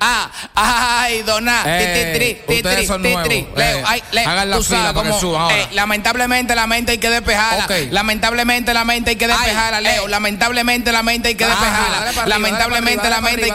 Ay, Doná. Ustedes son nuevos. Leo, hagan la fila para que suban ahora. Lamentablemente la mente hay que despejarla. Okay. Lamentablemente la mente hay que despejarla, Leo. Lamentablemente la mente hay que despejarla. Lamentablemente la mente hay